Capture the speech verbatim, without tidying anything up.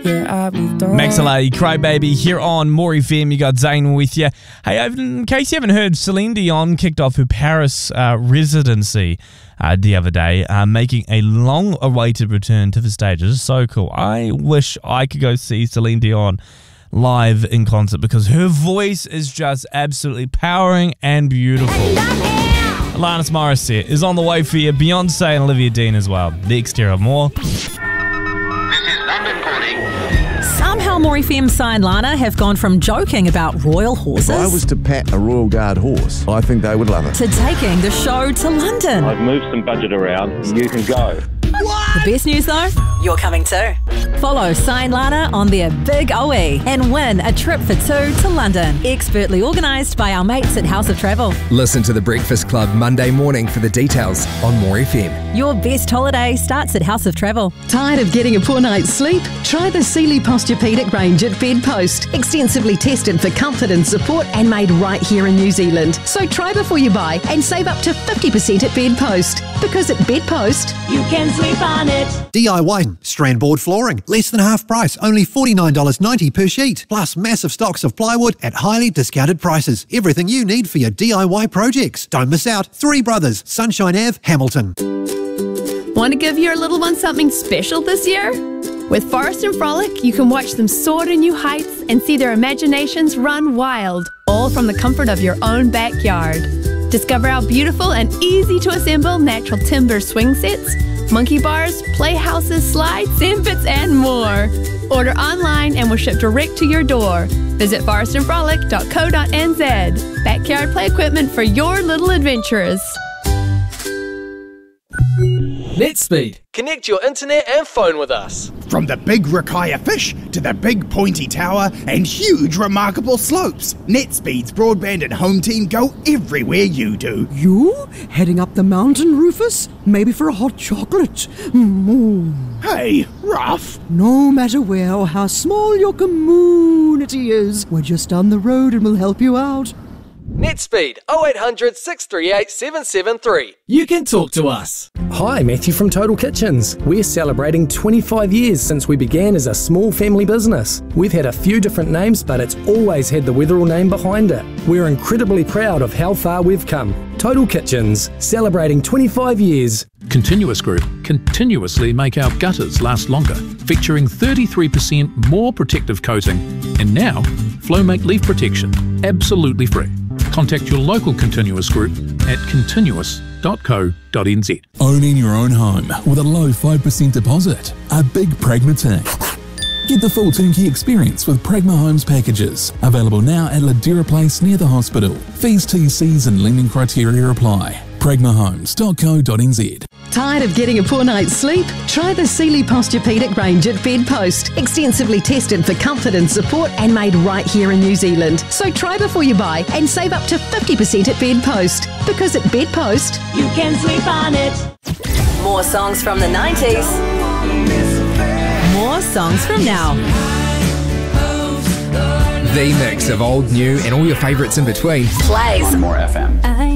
Yeah, I moved on. Maxalay, Crybaby, here on More F M. You got Zane with you. Hey, in case you haven't heard, Celine Dion kicked off her Paris uh, residency uh, the other day, uh, making a long-awaited return to the stage. It is so cool. I wish I could go see Celine Dion live in concert because her voice is just absolutely powering and beautiful. Alanis Morissette is on the way for you. Beyonce and Olivia Dean as well. The Exterior More. Somehow More F M Sai and Lana have gone from joking about royal horses If I was to pat a Royal Guard horse, I think they would love it. to taking the show to London. I've moved some budget around. You can go. The best news though, you're coming too. Follow Sai and Lana on their Big O E and win a trip for two to London. Expertly organised by our mates at House of Travel. Listen to The Breakfast Club Monday morning for the details on More F M. Your best holiday starts at House of Travel. Tired of getting a poor night's sleep? Try the Sealy Posturepedic range at Bedpost. Extensively tested for comfort and support and made right here in New Zealand. So try before you buy and save up to fifty percent at Bedpost. Because at Bedpost, you can sleep on it. D I Y strand board flooring, less than half price, only forty-nine dollars ninety per sheet. Plus massive stocks of plywood at highly discounted prices. Everything you need for your D I Y projects. Don't miss out. Three Brothers, Sunshine Ave, Hamilton. Want to give your little one something special this year? With Forest and Frolic, you can watch them soar to new heights and see their imaginations run wild, all from the comfort of your own backyard. Discover our beautiful and easy to assemble natural timber swing sets, monkey bars, playhouses, slides, sand pits, and more. Order online and we'll ship direct to your door. Visit forest and frolic dot co dot n z. Backyard play equipment for your little adventurers. NetSpeed. Connect your internet and phone with us. From the big Rakaya fish to the big pointy tower and huge remarkable slopes, NetSpeed's broadband and home team go everywhere you do. You? Heading up the mountain, Rufus? Maybe for a hot chocolate? Mm. Hey, rough. No matter where or how small your community is, we're just down the road and we'll help you out. NetSpeed oh eight hundred, six three eight, seven seven three. You can talk to us. Hi, Matthew from Total Kitchens. We're celebrating twenty-five years since we began as a small family business. We've had a few different names, but it's always had the Weatherall name behind it. We're incredibly proud of how far we've come. Total Kitchens, celebrating twenty-five years. Continuous Group continuously make our gutters last longer, featuring thirty-three percent more protective coating. And now, Flowmake Leaf Protection, absolutely free. Contact your local Continuous Group at continuous dot co dot n z. Owning your own home with a low five percent deposit. A big pragmatic. Get the full turnkey experience with Pragma Homes packages. Available now at Ladera Place near the hospital. Fees, T Cs and lending criteria apply. pragma homes dot co dot n z. tired of getting a poor night's sleep? Try the Sealy Posturepedic range at Bedpost. Extensively tested for comfort and support and made right here in New Zealand. So try before you buy and save up to fifty percent at Bedpost. Because at Bedpost, you can sleep on it. More songs from the nineties. More songs from now. The mix of old, new, and all your favourites in between. Plays on More F M.